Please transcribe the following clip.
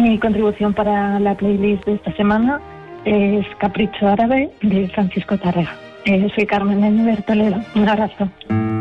Mi contribución para la playlist de esta semana es Capricho Árabe de Francisco Tárrega. Soy Carmen de Toledo. Un abrazo.